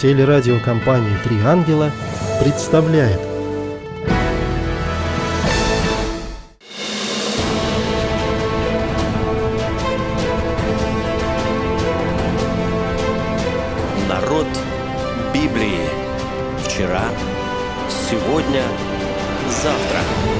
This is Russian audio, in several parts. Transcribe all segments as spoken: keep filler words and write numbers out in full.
Телерадиокомпания «Три ангела» представляет. Народ Библии. Вчера, сегодня, завтра.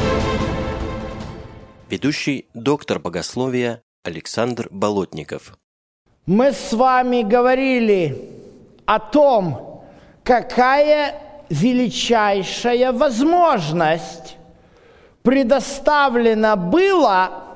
Ведущий доктор богословия Александр Болотников. Мы с вами говорили о том, какая величайшая возможность предоставлена была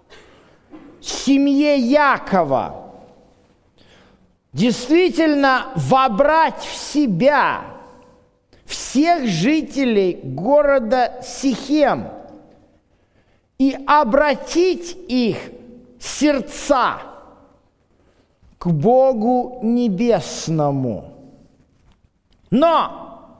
семье Якова. Действительно, вобрать в себя всех жителей города Сихем и обратить их сердца к Богу Небесному. Но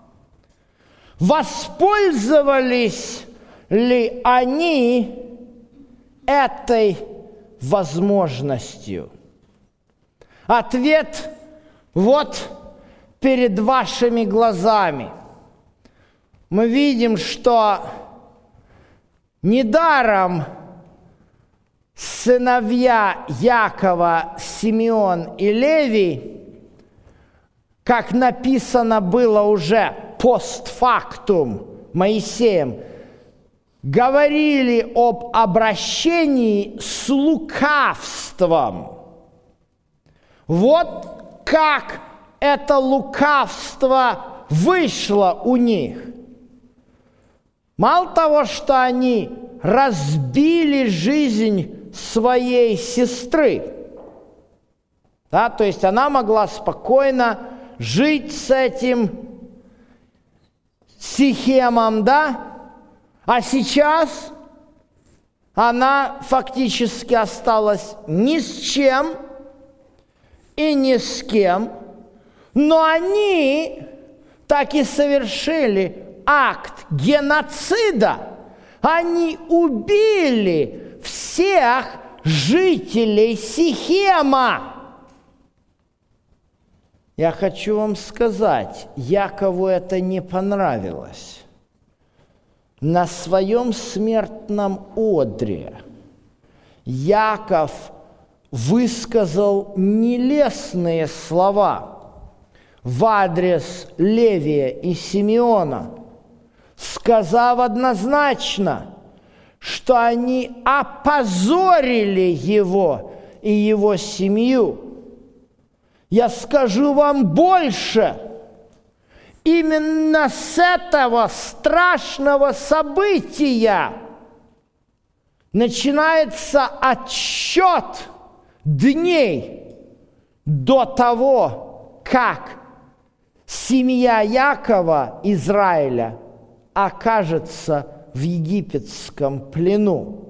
воспользовались ли они этой возможностью? Ответ вот перед вашими глазами. Мы видим, что недаром сыновья Якова, Симеон и Левий, как написано было уже постфактум Моисеем, говорили об обращении с лукавством. Вот как это лукавство вышло у них. Мало того, что они разбили жизнь своей сестры, да, то есть она могла спокойно жить с этим Сихемом, да, а сейчас она фактически осталась ни с чем и ни с кем, но они так и совершили акт геноцида. Они убили всех жителей Сихема. Я хочу вам сказать, Якову это не понравилось. На своем смертном одре Яков высказал нелестные слова в адрес Левия и Симеона, сказав однозначно, что они опозорили его и его семью. Я скажу вам больше. Именно с этого страшного события начинается отсчет дней до того, как семья Якова, Израиля, окажется в египетском плену.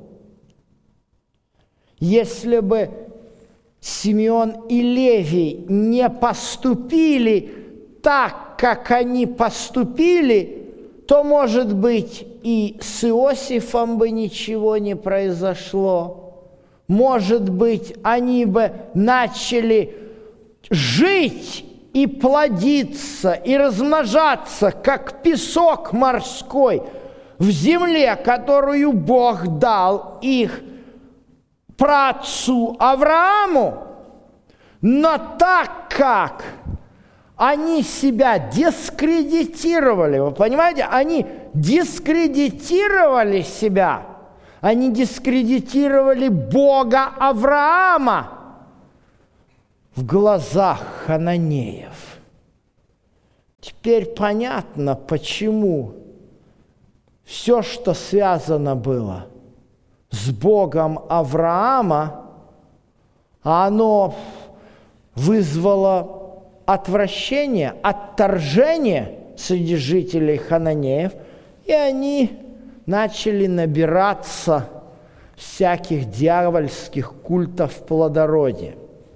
Если бы Симеон и Левий не поступили так, как они поступили, то, может быть, и с Иосифом бы ничего не произошло. Может быть, они бы начали жить и плодиться, и размножаться, как песок морской в земле, которую Бог дал их праотцу Аврааму. Но так как они себя дискредитировали, вы понимаете, они дискредитировали себя, они дискредитировали Бога Авраама в глазах хананеев. Теперь понятно, почему все, что связано было с Богом Авраама, оно вызвало отвращение, отторжение среди жителей хананеев, и они начали набираться всяких дьявольских культов плодородия.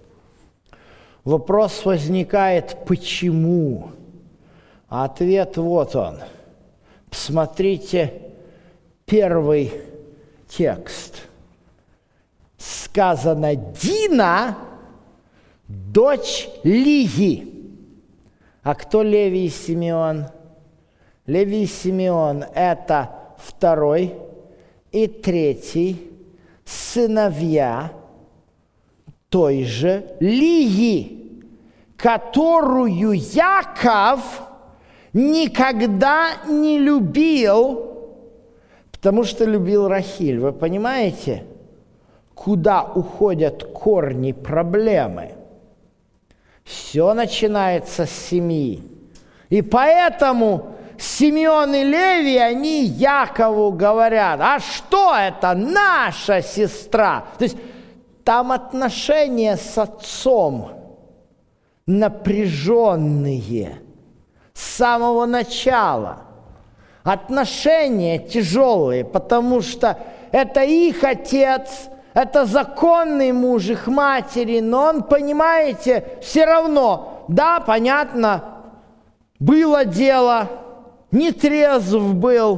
Вопрос возникает, почему? А ответ вот он. Посмотрите первый текст. Сказано: Дина, дочь Лии, А кто Левий и Симеон? Левий и Симеон – это второй и третий сыновья той же Лии, которую Яков никогда не любил, потому что любил Рахиль. Вы понимаете, куда уходят корни проблемы? Все начинается с семьи. И поэтому Симеон и Левий, они Якову говорят: а что это наша сестра? То есть там отношения с отцом напряженные с самого начала. Отношения тяжелые, потому что это их отец, это законный муж их матери, но он, понимаете, все равно, да, понятно, было дело, нетрезв был,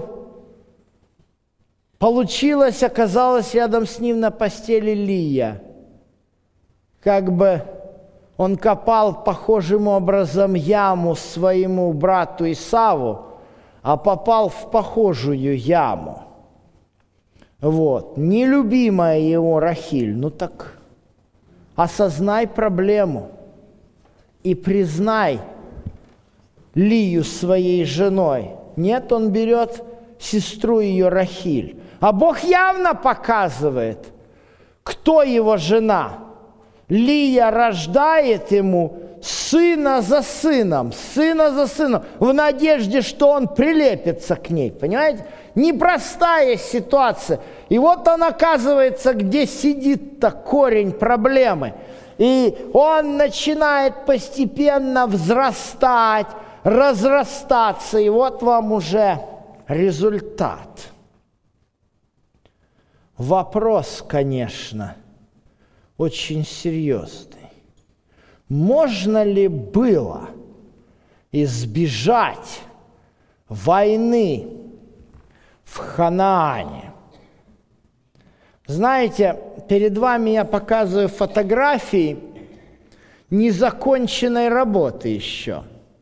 получилось, оказалось рядом с ним на постели Лия. Как бы он копал похожим образом яму своему брату Исаву, а попал в похожую яму. Вот. Нелюбимая его Рахиль. Ну так осознай проблему и признай Лию своей женой. Нет, он берет сестру ее Рахиль. А Бог явно показывает, кто его жена. Лия рождает ему сына за сыном, сына за сыном, в надежде, что он прилепится к ней. Понимаете? Непростая ситуация. И вот он оказывается, где сидит-то корень проблемы. И он начинает постепенно взрастать, разрастаться. И вот вам уже результат. Вопрос, конечно, очень серьезный. Можно ли было избежать войны в Ханаане? Знаете, перед вами я показываю фотографии незаконченной работы еще.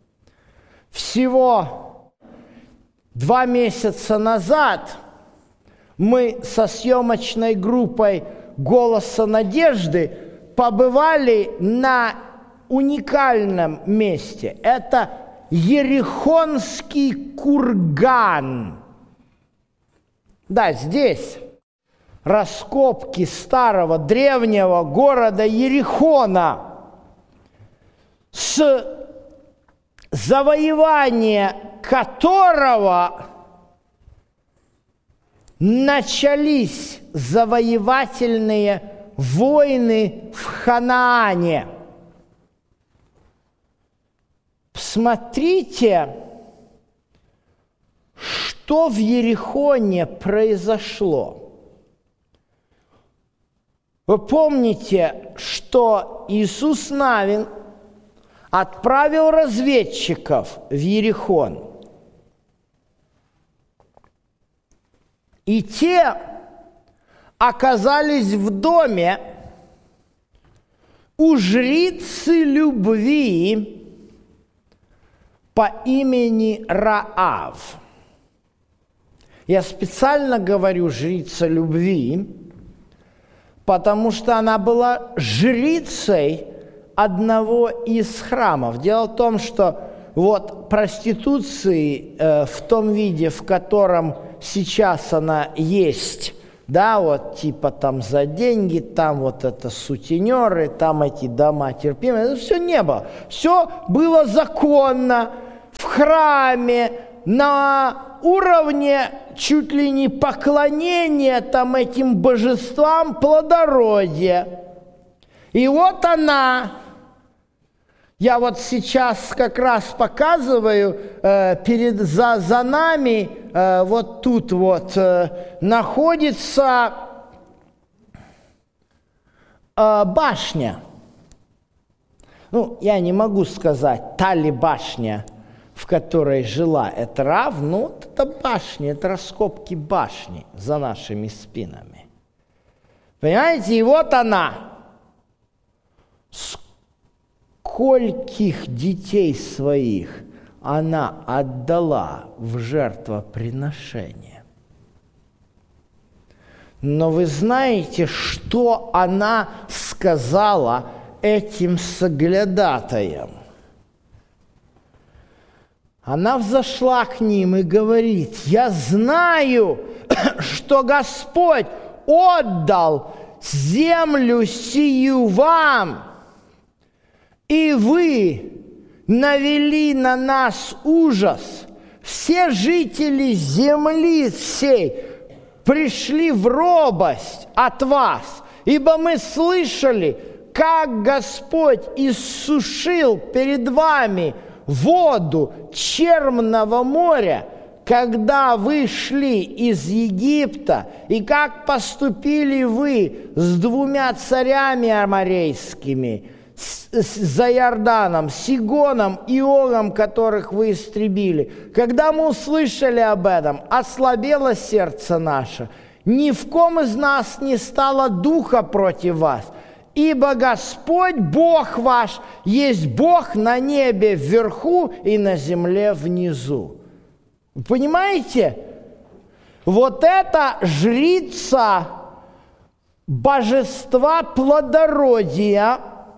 Всего два месяца назад мы со съемочной группой «Голоса надежды» побывали на уникальном месте. Это Ерихонский курган. Да, здесь раскопки старого древнего города Ерихона, с завоевания которого начались завоевательные войны в Ханаане. Посмотрите, что в Ерихоне произошло. Вы помните, что Иисус Навин отправил разведчиков в Ерихон. И те оказались в доме у жрицы любви по имени Раав. Я специально говорю «жрица любви», потому что она была жрицей одного из храмов. Дело в том, что вот проституции э, в том виде, в котором сейчас она есть, да, вот типа там за деньги, там вот это сутенеры, там эти дома терпимые, это все не было. Все было законно, в храме, на уровне чуть ли не поклонения там этим божествам плодородия. И вот она, я вот сейчас как раз показываю, э, перед, за, за нами, э, вот тут вот, э, находится э, башня. Ну, я не могу сказать, та ли башня, в которой жила эта Раав, ну, вот это башня, это раскопки башни за нашими спинами. Понимаете, и вот она. скольких детей своих она отдала в жертвоприношение. Но вы знаете, что она сказала этим соглядатаям? Она взошла к ним и говорит: «Я знаю, что Господь отдал землю сию вам, и вы навели на нас ужас. Все жители земли всей пришли в робость от вас, ибо мы слышали, как Господь иссушил перед вами воду Черного моря, когда вы шли из Египта, и как поступили вы с двумя царями аморейскими, с, с, за Иорданом, Сигоном и Огом, которых вы истребили. Когда мы услышали об этом, ослабело сердце наше. Ни в ком из нас не стало духа против вас, ибо Господь, Бог ваш, есть Бог на небе вверху и на земле внизу». Вы понимаете? Вот это жрица божества плодородия,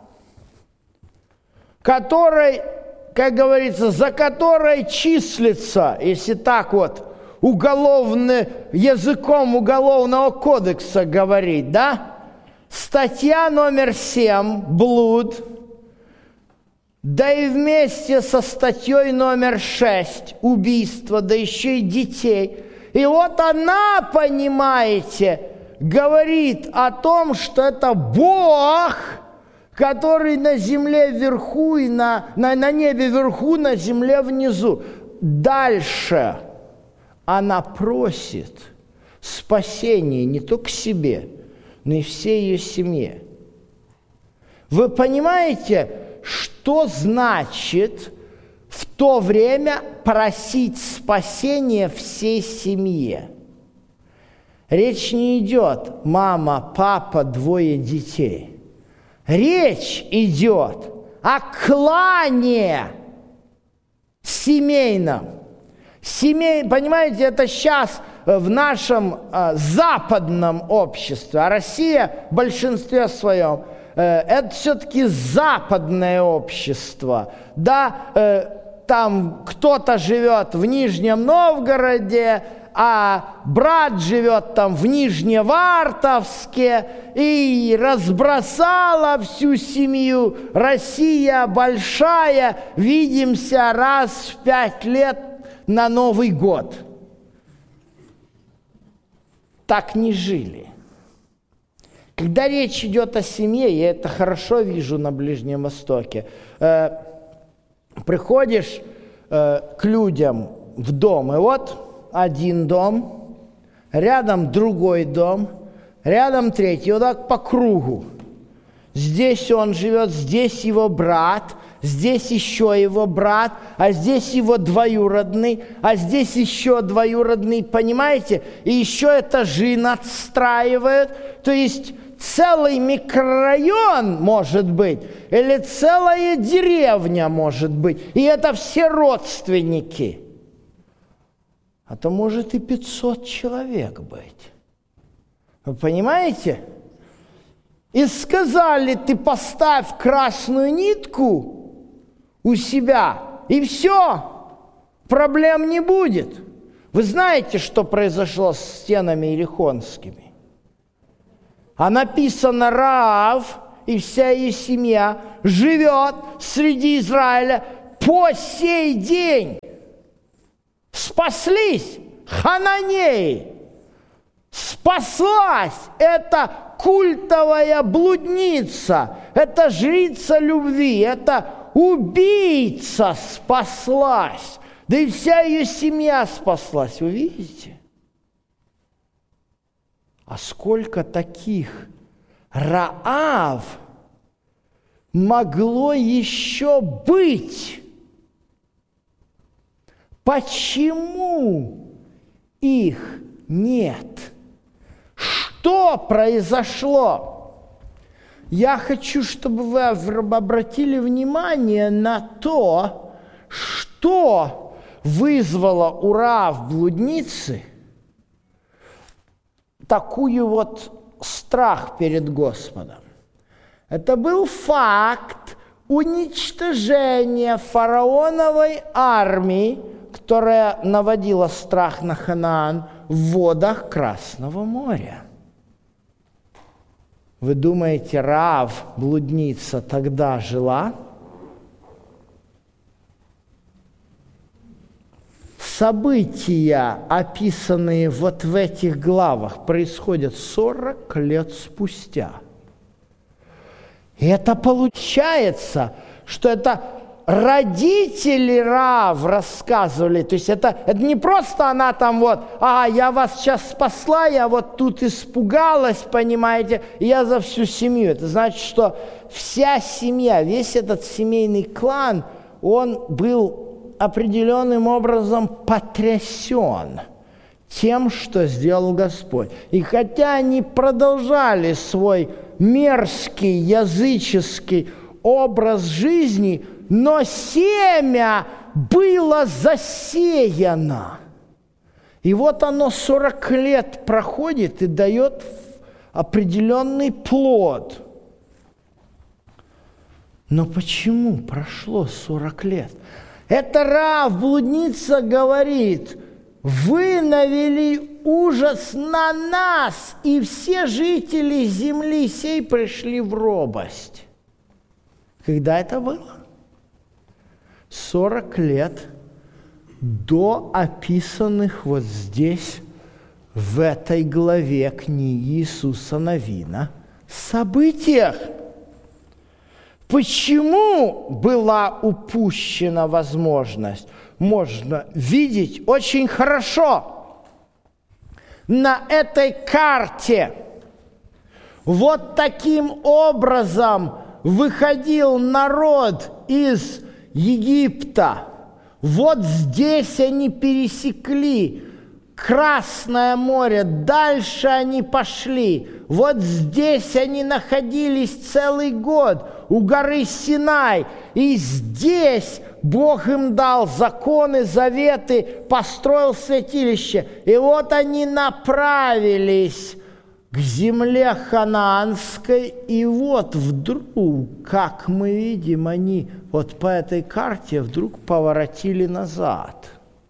которой, как говорится, за которой числится, если так вот, уголовный, языком уголовного кодекса говорить, да? Статья номер семь – блуд, да и вместе со статьей номер шесть – убийство, да еще и детей. И вот она, понимаете, говорит о том, что это Бог, который на земле вверху и на, на, на небе вверху, на земле внизу. Дальше она просит спасения не только себе, но и всей ее семье. Вы понимаете, что значит в то время просить спасения всей семье? Речь не идет мама, папа, двое детей. Речь идет о клане семейном. Семей, понимаете, это сейчас в нашем э, западном обществе, а Россия в большинстве своем, э, это все-таки западное общество. Да, э, там кто-то живет в Нижнем Новгороде, а брат живет там в Нижневартовске, и разбросала всю семью. Россия большая, видимся раз в пять лет на Новый год. Так не жили. Когда речь идет о семье, я это хорошо вижу на Ближнем Востоке, э, приходишь э, к людям в дом, и вот один дом, рядом другой дом, рядом третий, вот так по кругу. Здесь он живет, здесь его брат, здесь еще его брат, а здесь его двоюродный, а здесь еще двоюродный, понимаете? И еще этажи надстраивают, то есть целый микрорайон может быть, или целая деревня может быть, и это все родственники. А то может и пятьсот человек быть. Вы понимаете? И сказали: ты поставь красную нитку у себя, и все, проблем не будет. Вы знаете, что произошло с стенами Иерихонскими? А написано: Раав и вся ее семья живет среди Израиля по сей день. Спаслись хананеи, спаслась эта культовая блудница, это жрица любви, это убийца спаслась, да и вся ее семья спаслась, вы видите? А сколько таких Раав могло еще быть? Почему их нет? Что произошло? я хочу, чтобы вы обратили внимание на то, что вызвало у Раав блудницы такую вот страх перед Господом. Это был факт уничтожения фараоновой армии, которая наводила страх на Ханаан в водах Красного моря. Вы думаете, Раав, блудница, тогда жила? События, описанные вот в этих главах, происходят сорок лет спустя. И это получается, что это родители Раав рассказывали. То есть это, это не просто она там вот, а, я вас сейчас спасла, я вот тут испугалась, понимаете, и я за всю семью. Это значит, что вся семья, весь этот семейный клан, он был определенным образом потрясен тем, что сделал Господь. И хотя они продолжали свой мерзкий, языческий образ жизни, но семя было засеяно. И вот оно сорок лет проходит и дает определенный плод. Но почему прошло сорок лет? Это Раав, блудница, говорит: вы навели ужас на нас, и все жители земли сей пришли в робость. Когда это было? сорок лет до описанных вот здесь, в этой главе книги Иисуса Навина, событиях. Почему была упущена возможность? Можно видеть очень хорошо на этой карте. Вот таким образом выходил народ из Египта. Вот здесь они пересекли Красное море, дальше они пошли. Вот здесь они находились целый год у горы Синай. И здесь Бог им дал законы, заветы, построил святилище. И вот они направились к земле ханаанской. И вот вдруг, как мы видим, они вот по этой карте вдруг поворотили назад.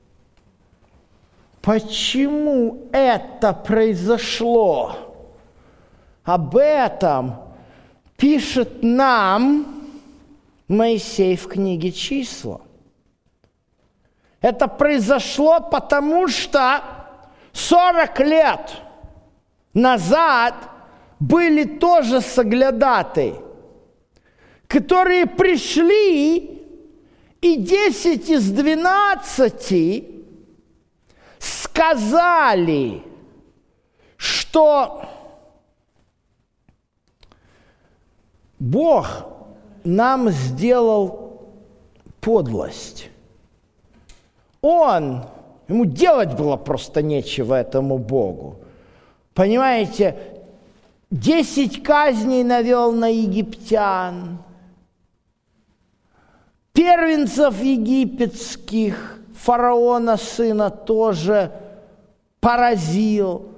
Почему это произошло? Об этом пишет нам Моисей в книге «Числа». Это произошло потому, что сорок лет назад были тоже соглядаты, которые пришли, и десять из двенадцати сказали, что Бог нам сделал подлость. Он, ему делать было просто нечего этому Богу. Понимаете, десять казней навел на египтян, первенцев египетских, фараона сына тоже поразил,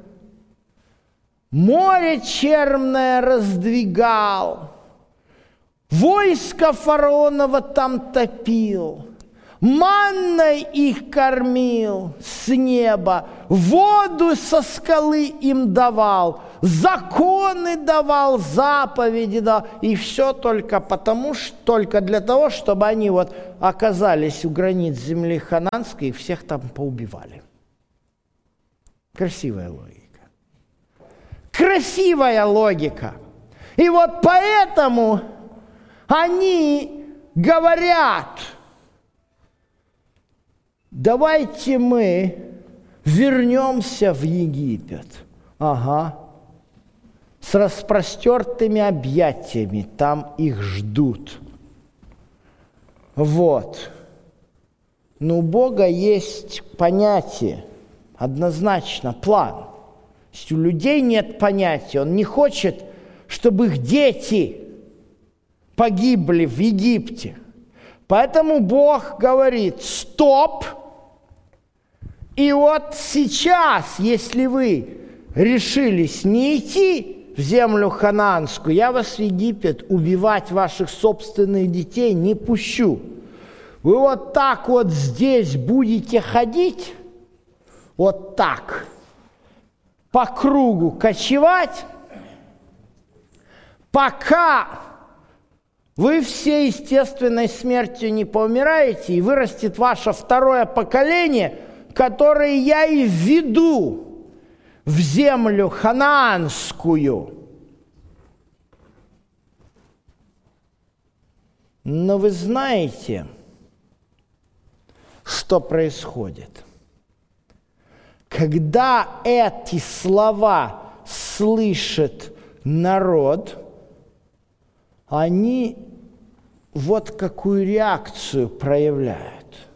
море черное раздвигал, войско фараонова там топил, манной их кормил с неба, воду со скалы им давал, законы давал, заповеди давал, и все только потому, что, только для того, чтобы они вот оказались у границ земли хананской и всех там поубивали. Красивая логика. Красивая логика. И вот поэтому они говорят: давайте мы вернемся в Египет. Ага. С распростертыми объятиями там их ждут. Вот. Но у Бога есть понятие, однозначно, план. Если у людей нет понятия, Он не хочет, чтобы их дети погибли в Египте. Поэтому Бог говорит: стоп! И вот сейчас, если вы решились не идти в землю ханаанскую, я вас в Египет убивать ваших собственных детей не пущу. Вы вот так вот здесь будете ходить, вот так, по кругу кочевать, пока вы все естественной смертью не поумираете, и вырастет ваше второе поколение, которое я и введу в землю ханаанскую. Но вы знаете, что происходит? Когда эти слова слышит народ, они вот какую реакцию проявляют.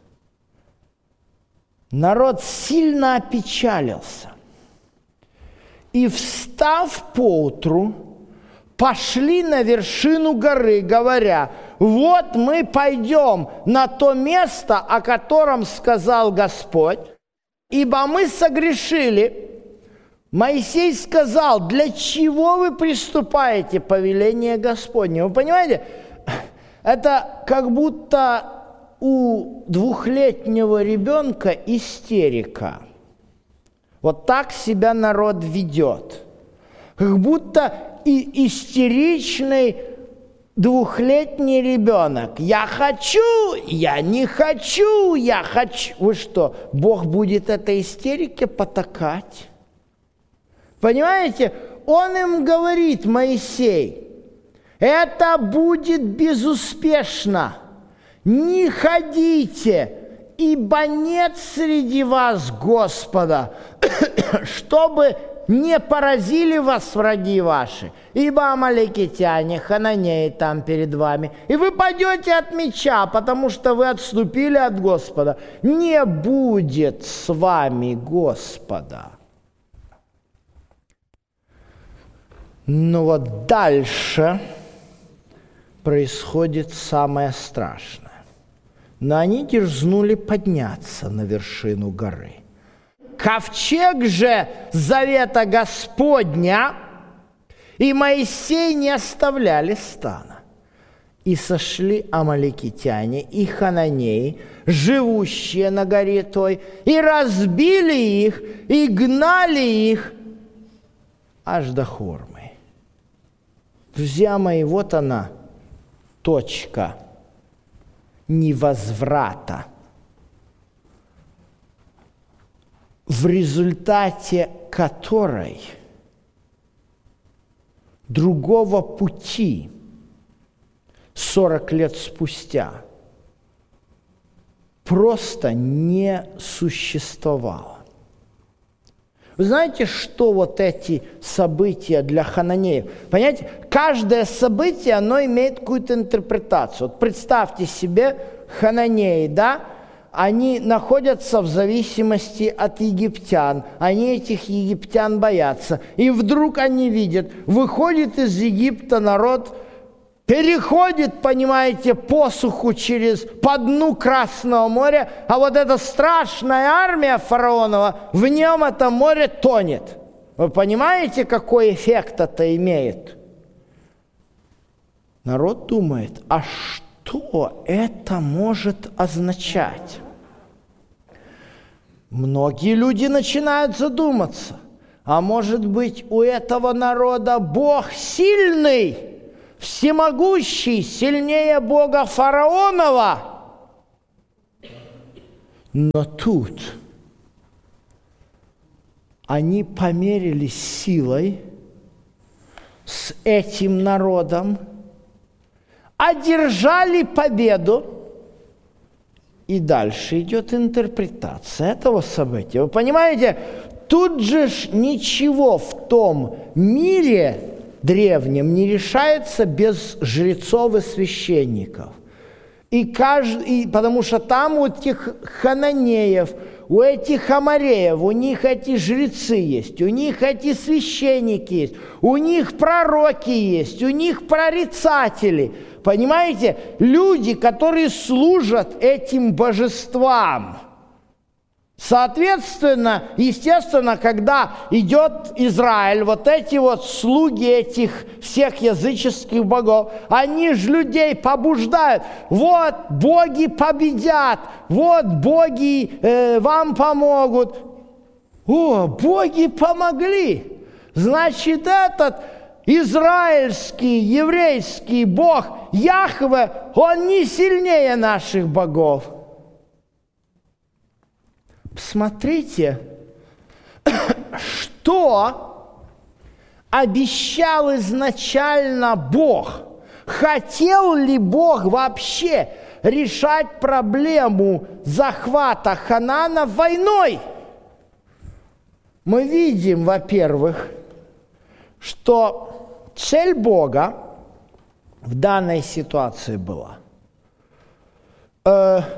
Народ сильно опечалился. И, встав поутру, пошли на вершину горы, говоря: вот мы пойдем на то место, о котором сказал Господь, ибо мы согрешили. Моисей сказал: для чего вы приступаете повеление Господне? Вы понимаете, это как будто у двухлетнего ребенка истерика. Вот так себя народ ведет. Как будто и истеричный двухлетний ребенок. Я хочу, я не хочу, я хочу. Вы что, Бог будет этой истерике потакать? Понимаете, Он им говорит: Моисей, это будет безуспешно. Не ходите, ибо нет среди вас Господа, чтобы не поразили вас враги ваши, ибо амаликитяне, хананеи там перед вами, и вы падете от меча, потому что вы отступили от Господа. Не будет с вами Господа. Но вот дальше происходит самое страшное. Но они дерзнули подняться на вершину горы. Ковчег же завета Господня и Моисей не оставляли стана. И сошли амаликитяне и хананеи, живущие на горе той, и разбили их, и гнали их аж до Хормы. Друзья мои, вот она, точка невозврата, в результате которой другого пути сорок лет спустя просто не существовало. Вы знаете, что вот эти события для хананеев? Понимаете, каждое событие, оно имеет какую-то интерпретацию. Вот представьте себе, хананеи, да, они находятся в зависимости от египтян. Они этих египтян боятся. И вдруг они видят, выходит из Египта народ, переходит, понимаете, посуху через, по дну Красного моря, а вот эта страшная армия фараонова, в нем это море тонет. Вы понимаете, какой эффект это имеет? Народ думает: а что это может означать? Многие люди начинают задуматься: а может быть, у этого народа Бог сильный, всемогущий, сильнее Бога фараонова? Но тут они померились силой с этим народом, одержали победу, и дальше идет интерпретация этого события. Вы понимаете, тут же ж ничего в том мире древнем не решается без жрецов и священников. И каждый, и, потому что там у этих хананеев, у этих амореев, у них эти жрецы есть, у них эти священники есть, у них пророки есть, у них прорицатели. Понимаете? Люди, которые служат этим божествам. Соответственно, естественно, когда идет Израиль, вот эти вот слуги этих всех языческих богов, они же людей побуждают. Вот боги победят, вот боги э, вам помогут. О, боги помогли. Значит, этот израильский, еврейский бог Яхве, он не сильнее наших богов. Посмотрите, что обещал изначально Бог. Хотел ли Бог вообще решать проблему захвата Ханаана войной? Мы видим, во-первых, что цель Бога в данной ситуации была э,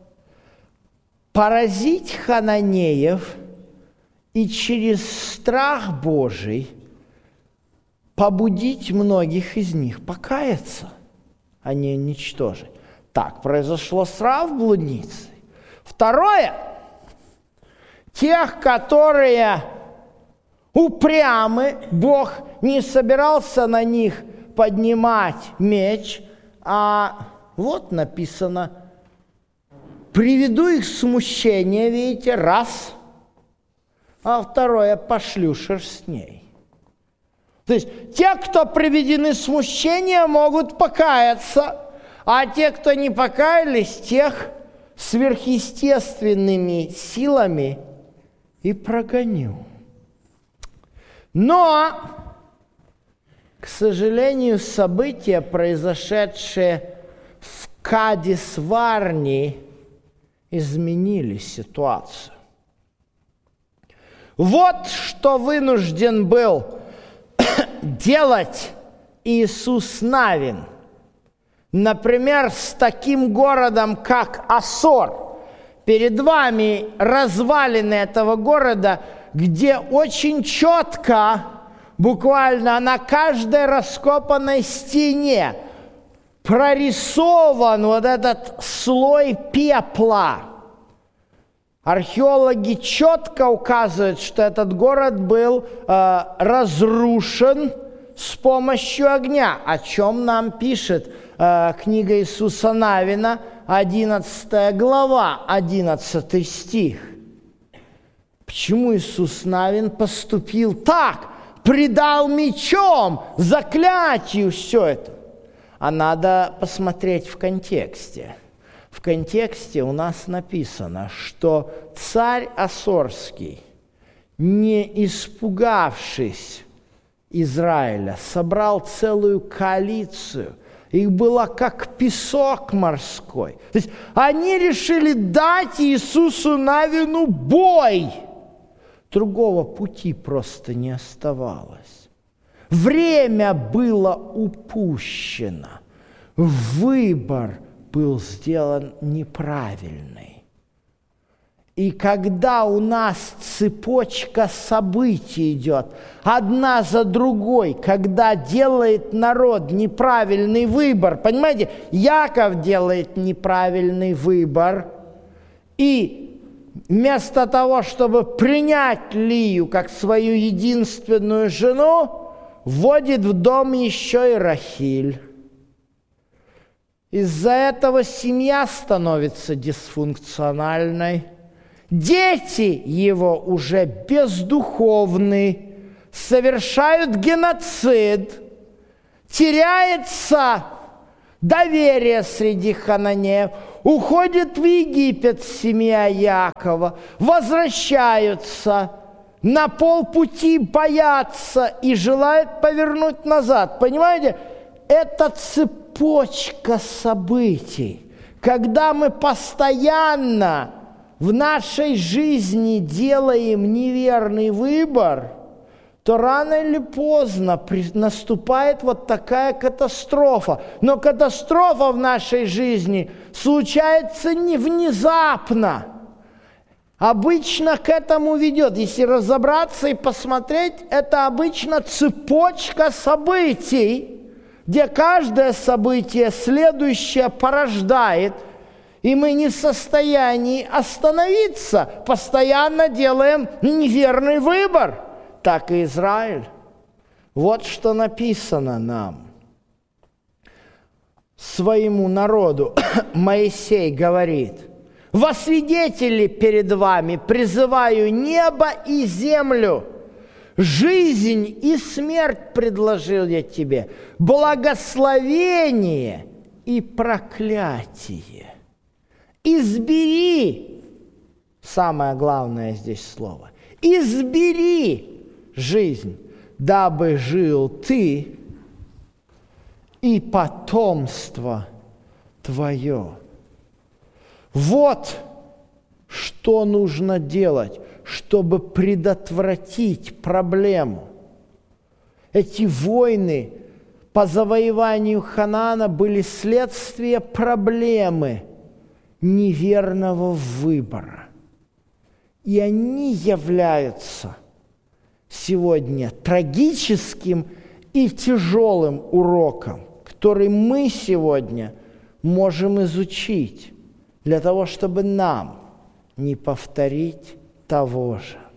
поразить хананеев и через страх Божий побудить многих из них покаяться, а не уничтожить. Так произошло с Раав блудницей. Второе. Тех, которые упрямы, Бог не собирался на них поднимать меч, а вот написано: приведу их в смущение, видите, раз, а второе, пошлю шерстней. То есть те, кто приведены в смущение, могут покаяться, а те, кто не покаялись, тех сверхъестественными силами и прогоню. Но, к сожалению, события, произошедшие в Кадес-Варне, изменили ситуацию. Вот что вынужден был делать Иисус Навин. Например, с таким городом, как Асор. Перед вами развалины этого города, где очень четко, буквально на каждой раскопанной стене прорисован вот этот слой пепла. Археологи четко указывают, что этот город был э, разрушен с помощью огня, о чем нам пишет э, книга Иисуса Навина, одиннадцатая глава, одиннадцатый стих. Почему Иисус Навин поступил так? Предал мечом, заклятию все это. А надо посмотреть в контексте. В контексте у нас написано, что царь Асорский, не испугавшись Израиля, собрал целую коалицию. Их было как песок морской. То есть они решили дать Иисусу Навину бой. Другого пути просто не оставалось. Время было упущено. Выбор был сделан неправильный. И когда у нас цепочка событий идет, одна за другой, когда делает народ неправильный выбор, понимаете, Яков делает неправильный выбор, и вместо того, чтобы принять Лию как свою единственную жену, вводит в дом еще и Рахиль. Из-за этого семья становится дисфункциональной. Дети его уже бездуховны, совершают геноцид, теряется доверие среди хананеев, уходит в Египет семья Якова, возвращаются, на полпути боятся и желают повернуть назад. Понимаете, это цепочка событий. Когда мы постоянно в нашей жизни делаем неверный выбор, то рано или поздно наступает вот такая катастрофа. Но катастрофа в нашей жизни случается не внезапно. обычно к этому ведет. Если разобраться и посмотреть, это обычно цепочка событий, где каждое событие следующее порождает, и мы не в состоянии остановиться, постоянно делаем неверный выбор. Так и Израиль. Вот что написано нам. Своему народу Моисей говорит: «Во свидетели перед вами призываю небо и землю, жизнь и смерть предложил я тебе, благословение и проклятие. Избери», самое главное здесь слово, «избери жизнь, дабы жил ты и потомство твое». Вот что нужно делать, чтобы предотвратить проблему. Эти войны по завоеванию Ханаана были следствием проблемы неверного выбора. И они являются сегодня трагическим и тяжелым уроком, который мы сегодня можем изучить для того, чтобы нам не повторить того же.